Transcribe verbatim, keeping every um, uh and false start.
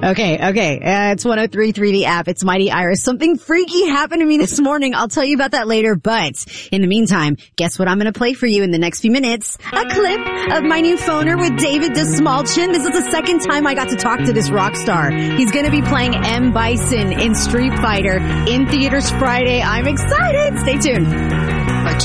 Okay, okay. Uh, it's one oh three point three the app. It's Mighty Iris. Something freaky happened to me this morning. I'll tell you about that later. But in the meantime, guess what I'm going to play for you in the next few minutes? A clip of my new phoner with David Desmalchin. This is the second time I got to talk to this rock star. He's going to be playing M. Bison in Street Fighter in theaters Friday. I'm excited. Stay tuned.